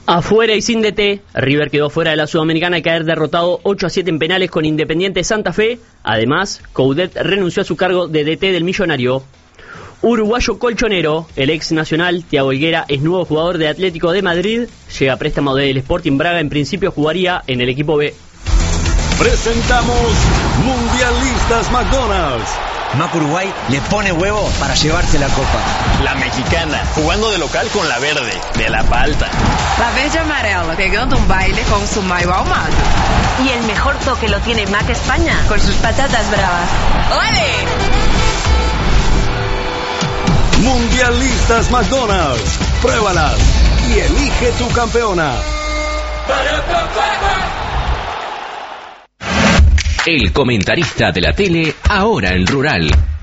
Afuera y sin DT, River quedó fuera de la Sudamericana al caer derrotado 8-7 en penales con Independiente Santa Fe. Además, Coudet renunció a su cargo de DT del Millonario. Uruguayo colchonero, el ex nacional Thiago Higuera es nuevo jugador de Atlético de Madrid. Llega a préstamo del Sporting Braga, en principio jugaría en el equipo B. Presentamos Mundialistas McDonald's. Mac Uruguay le pone huevo para llevarse la copa. La mexicana, jugando de local con la verde, de la palta. La verde amarela, pegando un baile con su mayo ahumado. Y el mejor toque lo tiene Mac España, con sus patatas bravas. ¡Ole! Mundialistas McDonald's. Pruébalas y elige tu campeona. El comentarista de la tele, ahora en Rural.